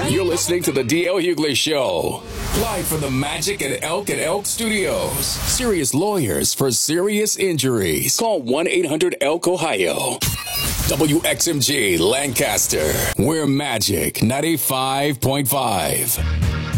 You're listening to the DL Hughley Show. Live from the Magic at Elk Studios. Serious lawyers for serious injuries. Call 1-800-ELK Ohio. WXMG Lancaster. We're Magic 95.5.